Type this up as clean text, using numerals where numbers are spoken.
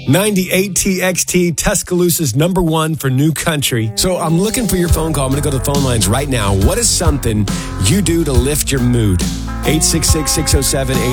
98 TXT, Tuscaloosa's #1 for new country. So I'm looking for your phone call. I'm going to go to the phone lines right now. What is something you do to lift your mood? 866-607